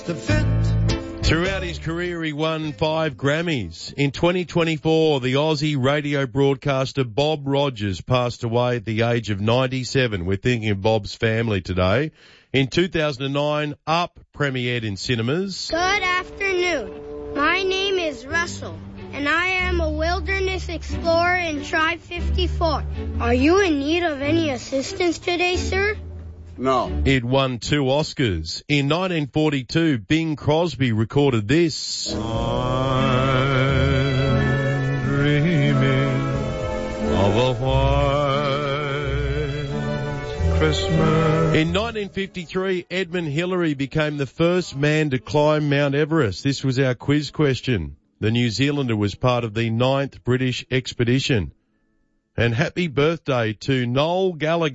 Throughout his career, he won 5 Grammys. In 2024, the Aussie radio broadcaster Bob Rogers passed away at the age of 97. We're thinking of Bob's family today. In 2009, Up premiered in cinemas. Good afternoon. My name is Russell, and I am a wilderness explorer in Tribe 54. Are you in need of any assistance today, sir? No. It won 2 Oscars. In 1942, Bing Crosby recorded this. I'm dreaming of a white Christmas. In 1953, Edmund Hillary became the first man to climb Mount Everest. This was our quiz question. The New Zealander was part of the 9th British expedition. And happy birthday to Noel Gallagher.